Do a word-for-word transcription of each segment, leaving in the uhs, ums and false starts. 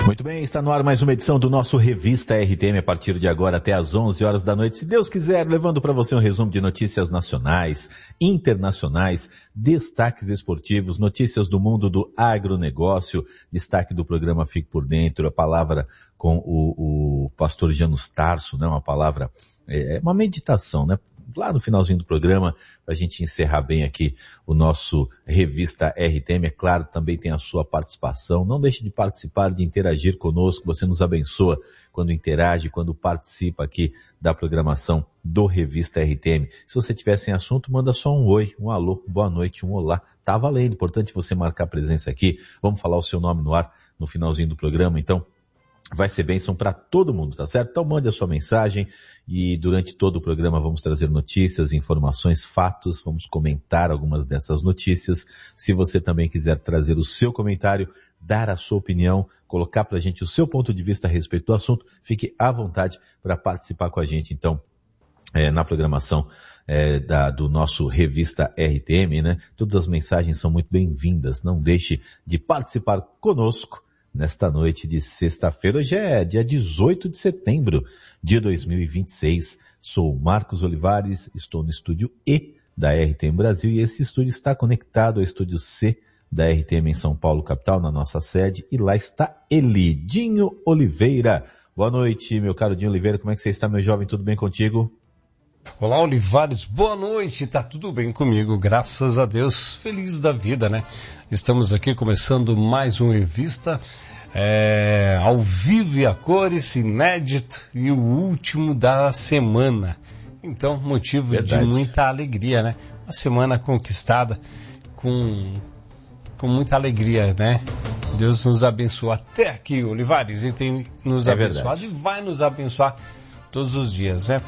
Muito bem, está no ar mais uma edição do nosso Revista R T M a partir de agora até às onze horas da noite, se Deus quiser, levando para você um resumo de notícias nacionais, internacionais, destaques esportivos, notícias do mundo do agronegócio, destaque do programa Fique por Dentro, a palavra com o, o pastor Janus Tarso, né? Uma palavra, é uma meditação, né? Lá no finalzinho do programa, para a gente encerrar bem aqui o nosso Revista R T M. É claro, também tem a sua participação. Não deixe de participar, de interagir conosco. Você nos abençoa quando interage, quando participa aqui da programação do Revista R T M. Se você tiver sem assunto, manda só um oi, um alô, boa noite, um olá. Tá valendo, importante você marcar presença aqui. Vamos falar o seu nome no ar no finalzinho do programa, então. Vai ser bênção para todo mundo, tá certo? Então mande a sua mensagem e durante todo o programa vamos trazer notícias, informações, fatos, vamos comentar algumas dessas notícias. Se você também quiser trazer o seu comentário, dar a sua opinião, colocar pra gente o seu ponto de vista a respeito do assunto, fique à vontade para participar com a gente, então, é, na programação é, da, do nosso Revista R T M, né? Todas as mensagens são muito bem-vindas, não deixe de participar conosco nesta noite de sexta-feira. Hoje é dia dezoito de setembro de dois mil e vinte e seis. Sou Marcos Olivares, estou no estúdio E da R T M Brasil e esse estúdio está conectado ao estúdio C da R T M em São Paulo, capital, na nossa sede. E lá está ele, Dinho Oliveira. Boa noite, meu caro Dinho Oliveira. Como é que você está, meu jovem? Tudo bem contigo? Olá, Olivares. Boa noite. Tá tudo bem comigo, graças a Deus. Feliz da vida, né? Estamos aqui começando mais uma revista é, ao vivo e a cores, inédito e o último da semana. Então, motivo Verdade. de muita alegria, né? Uma semana conquistada com, com muita alegria, né? Deus nos abençoou até aqui, Olivares, e tem nos é abençoado verdade. e vai nos abençoar todos os dias, né?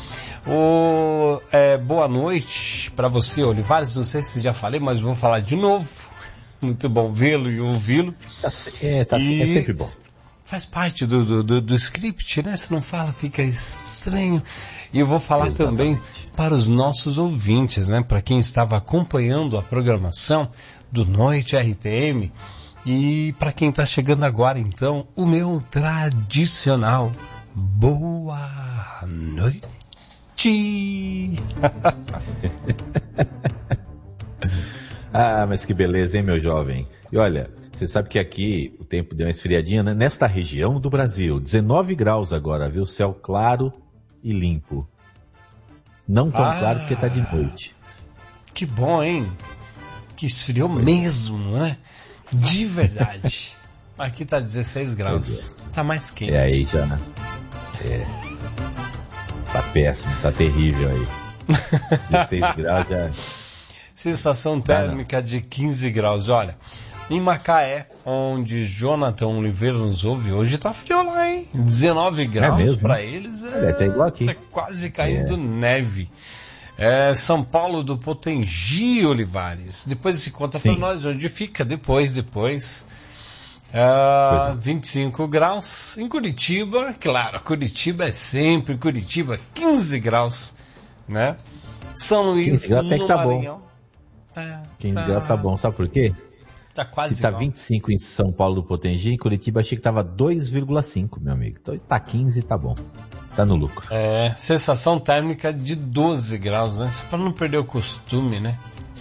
O, é, boa noite para você, Olivares. Não sei se já falei, mas vou falar de novo. Muito bom vê-lo e ouvi-lo. Tá, é, tá, e é sempre bom. Faz parte do, do, do, do script, né? Se não fala, fica estranho. E eu vou falar Exatamente. também para os nossos ouvintes, né? Para quem estava acompanhando a programação do Noite R T M. E para quem está chegando agora, então, o meu tradicional boa noite. Ah, mas que beleza, hein, meu jovem? E olha, você sabe que aqui o tempo deu uma esfriadinha, né? Nesta região do Brasil, dezenove graus agora, viu? Céu claro e limpo. Não tão ah, claro porque tá de noite. Que bom, hein? Que esfriou pois mesmo, é. né? De verdade. Aqui tá dezesseis graus. É. Tá mais quente. É aí já, né? É. Tá péssimo, tá terrível aí. dezesseis graus já... Sensação térmica de quinze graus. Olha, em Macaé, onde Jonathan Oliveira nos ouve, hoje tá frio lá, hein? dezenove graus é para eles é, é, igual aqui. é quase caindo é. neve. É, São Paulo do Potengi, Olivares. Depois se conta para nós onde fica, depois, depois. É, vinte e cinco graus. Em Curitiba, claro, Curitiba é sempre Curitiba, quinze graus, né? São Luís, no até que tá Maranhão. Bom. Tá, quinze tá... graus tá bom, sabe por quê? Tá quase Se tá igual. vinte e cinco em São Paulo do Potengi, em Curitiba achei que tava dois vírgula cinco, meu amigo. Então tá quinze, tá bom. Tá no lucro. É, sensação térmica de doze graus, né? Só pra não perder o costume, né?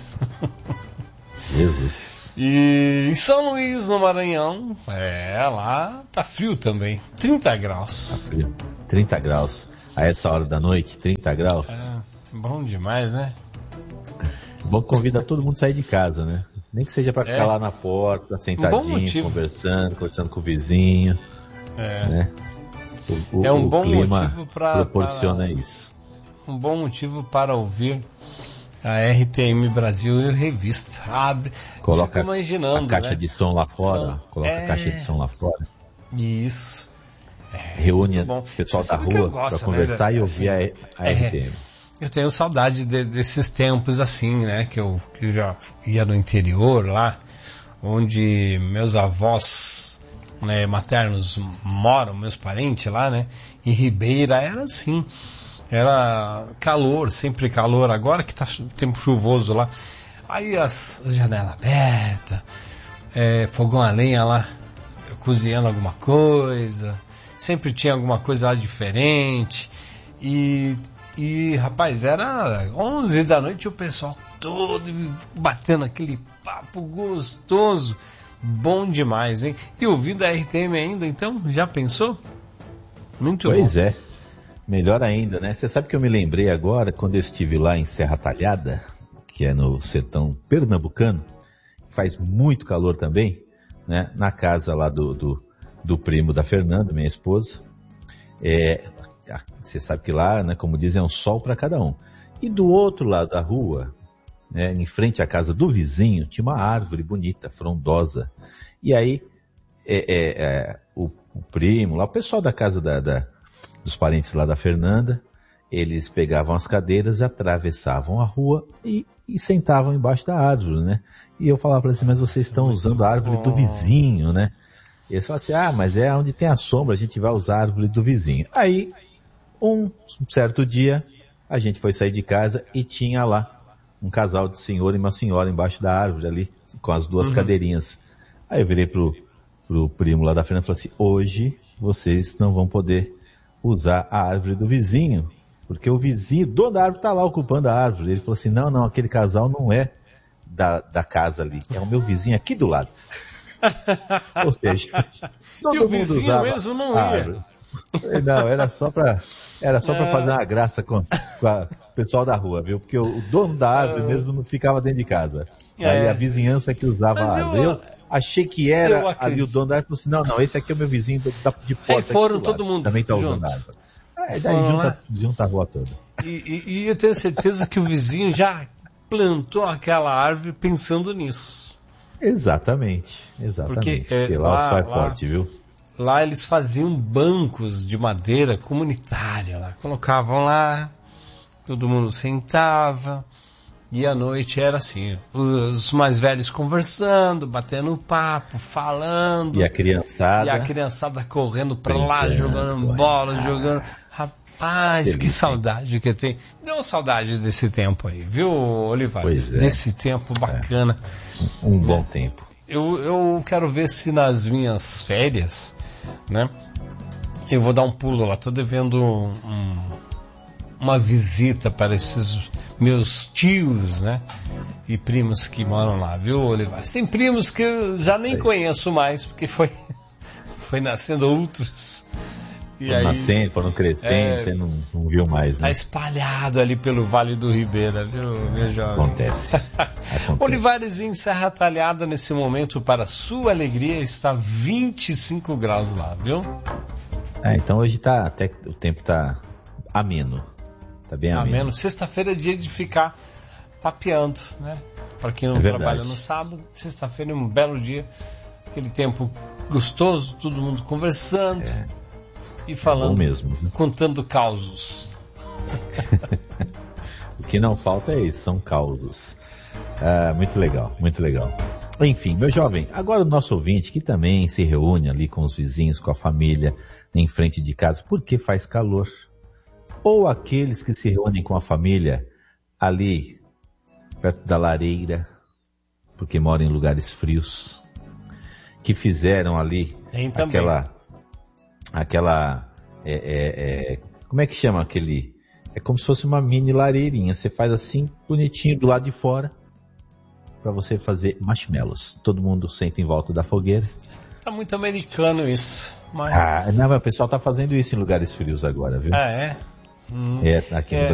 Jesus. E em São Luís, no Maranhão, é, lá tá frio também. trinta graus. Tá frio. trinta graus. A essa hora da noite, trinta graus. É, bom demais, né? Bom que convida todo mundo a sair de casa, né? Nem que seja pra ficar é. lá na porta, sentadinho, conversando, conversando com o vizinho. É. Né? O, o, é um bom o clima motivo pra, proporciona para, isso. Um bom motivo para ouvir a R T M Brasil e Revista. Abre, coloca imaginando, a caixa né? de som lá fora. São, coloca é... a caixa de som lá fora. Isso. É, Reúne o pessoal da rua para conversar, né? E ouvir assim, a, a é, R T M. Eu tenho saudade de, desses tempos assim, né? Que eu, que eu já ia no interior lá, onde meus avós, né, maternos moram, meus parentes lá, né? Em Ribeira era assim. Era calor, sempre calor. Agora que tá tempo chuvoso lá. Aí as, as janelas abertas, é, fogão a lenha lá, cozinhando alguma coisa, sempre tinha alguma coisa lá diferente. E, e rapaz, era onze da noite e o pessoal todo batendo aquele papo gostoso. Bom demais, hein? E ouvindo a R T M ainda, então, já pensou? Muito pois bom. Pois é. Melhor ainda, né? Você sabe que eu me lembrei agora, quando eu estive lá em Serra Talhada, que é no sertão pernambucano, faz muito calor também, né? Na casa lá do, do, do primo da Fernanda, minha esposa. É, você sabe que lá, né, como dizem, é um sol para cada um. E do outro lado da rua, né, em frente à casa do vizinho, tinha uma árvore bonita, frondosa. E aí, é, é, é, o, o primo, lá, o pessoal da casa da, da, dos parentes lá da Fernanda, eles pegavam as cadeiras, atravessavam a rua e, e sentavam embaixo da árvore, né? E eu falava para eles assim, mas vocês estão usando a árvore do vizinho, né? E eles falavam assim, ah, mas é onde tem a sombra, a gente vai usar a árvore do vizinho. Aí, um certo dia, a gente foi sair de casa e tinha lá um casal de senhor e uma senhora embaixo da árvore ali, com as duas uhum. cadeirinhas. Aí eu virei pro, pro primo lá da Fernanda e falei assim, hoje vocês não vão poder usar a árvore do vizinho, porque o vizinho, dono da árvore, tá lá ocupando a árvore. Ele falou assim, não, não, aquele casal não é da, da casa ali, é o meu vizinho aqui do lado. Ou seja, todo e mundo o vizinho usava mesmo não ia. Não, era só pra, era só pra fazer uma graça com, com a, o pessoal da rua, viu? Porque o, o dono da árvore uh... mesmo não ficava dentro de casa. É. Aí a vizinhança que usava Mas a árvore. Eu... eu achei que era ali o dono da árvore. Falei assim, não, não, esse aqui é o meu vizinho da, de porta. Aí foram todo mundo também tá usando junto. a árvore. É, daí junta, junta a rua toda. E, e, e eu tenho certeza que o vizinho já plantou aquela árvore pensando nisso. Exatamente, exatamente. Porque, Porque, é, Porque lá, lá o sol é lá, forte, viu? Lá eles faziam bancos de madeira comunitária lá. Colocavam lá, todo mundo sentava. E à noite era assim, os mais velhos conversando, batendo papo, falando. E a criançada. E a criançada correndo pra lá, jogando bola, ah. jogando... Rapaz, que saudade que eu tenho. Deu saudade desse tempo aí, viu, Olivares? É. Desse tempo bacana. É. Um bom tempo. Eu, eu quero ver se nas minhas férias, né, eu vou dar um pulo lá. Tô devendo um, uma visita para esses meus tios, né, e primos que moram lá, viu, Olivares? Tem primos que eu já nem é. conheço mais, porque foi, foi nascendo outros. E foram aí, nascendo, foram crescendo, é, você não, não viu mais, né? Tá espalhado ali pelo Vale do Ribeira, viu, meu jovem? Acontece. Acontece. Olivares, em Serra Talhada, nesse momento, para sua alegria, está vinte e cinco graus lá, viu? Ah, então hoje tá, até o tempo tá ameno. Tá bem ameno. Ameno. Sexta-feira é dia de ficar papeando, né? Para quem não é trabalha no sábado, sexta-feira é um belo dia, aquele tempo gostoso, todo mundo conversando. É. E falando, é mesmo, né? Contando causos. O que não falta é isso, são causos. Ah, muito legal, muito legal. Enfim, meu jovem, agora o nosso ouvinte que também se reúne ali com os vizinhos, com a família, em frente de casa, porque faz calor. Ou aqueles que se reúnem com a família ali, perto da lareira, porque moram em lugares frios, que fizeram ali aquela... Aquela, é, é, é, como é que chama aquele, é como se fosse uma mini lareirinha, você faz assim, bonitinho do lado de fora, para você fazer marshmallows. Todo mundo senta em volta da fogueira. Tá muito americano isso. Mas... Ah, não, mas o pessoal tá fazendo isso em lugares frios agora, viu? Ah, é? Hum, é, aqui é. no